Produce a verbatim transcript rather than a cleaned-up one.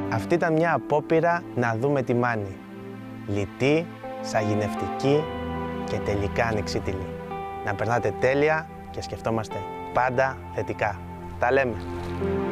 Αυτή ήταν μια απόπειρα να δούμε τη Μάνη. Λιτή, σαγηνευτική και τελικά ανεξίτηλη. Να περνάτε τέλεια και σκεφτόμαστε πάντα θετικά. Τα λέμε!